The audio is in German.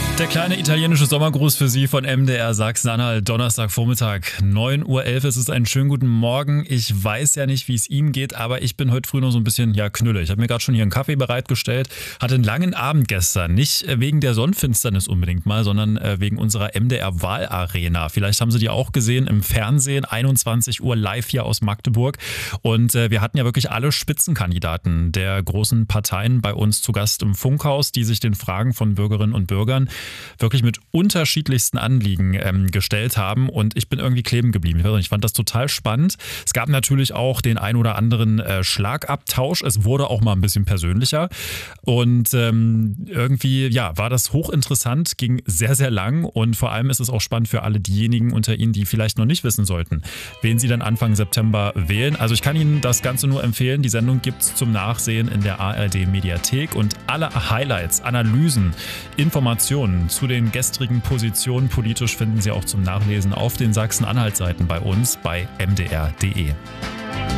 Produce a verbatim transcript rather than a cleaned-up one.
Der kleine italienische Sommergruß für Sie von M D R Sachsen-Anhalt, Donnerstagvormittag, neun Uhr elf. Es ist ein schönen guten Morgen. Ich weiß ja nicht, wie es Ihnen geht, aber ich bin heute früh noch so ein bisschen, ja, knülle. Ich habe mir gerade schon hier einen Kaffee bereitgestellt, hatte einen langen Abend gestern. Nicht wegen der Sonnenfinsternis unbedingt mal, sondern wegen unserer M D R-Wahlarena. Vielleicht haben Sie die auch gesehen im Fernsehen, einundzwanzig Uhr live hier aus Magdeburg. Und wir hatten ja wirklich alle Spitzenkandidaten der großen Parteien bei uns zu Gast im Funkhaus, die sich den Fragen von Bürgerinnen und Bürgern wirklich mit unterschiedlichsten Anliegen ähm, gestellt haben und ich bin irgendwie kleben geblieben. Ich fand das total spannend. Es gab natürlich auch den ein oder anderen äh, Schlagabtausch. Es wurde auch mal ein bisschen persönlicher und ähm, irgendwie ja, war das hochinteressant, ging sehr, sehr lang und vor allem ist es auch spannend für alle diejenigen unter Ihnen, die vielleicht noch nicht wissen sollten, wen Sie dann Anfang September wählen. Also ich kann Ihnen das Ganze nur empfehlen. Die Sendung gibt es zum Nachsehen in der A R D-Mediathek und alle Highlights, Analysen, Informationen zu den gestrigen Positionen politisch finden Sie auch zum Nachlesen auf den Sachsen-Anhalt-Seiten bei uns bei m d r punkt d e.